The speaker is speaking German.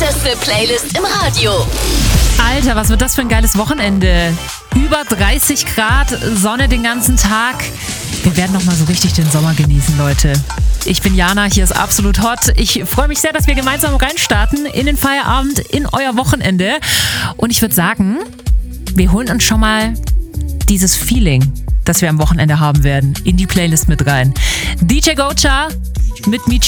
beste Playlist im Radio. Alter, was wird das für ein geiles Wochenende. Über 30 Grad, Sonne den ganzen Tag. Wir werden noch mal so richtig den Sommer genießen, Leute. Ich bin Jana, hier ist Absolut Hot. Ich freue mich sehr, dass wir gemeinsam reinstarten in den Feierabend, in euer Wochenende. Und ich würde sagen, wir holen uns schon mal dieses Feeling, das wir am Wochenende haben werden, in die Playlist mit rein. DJ Gocha mit Michi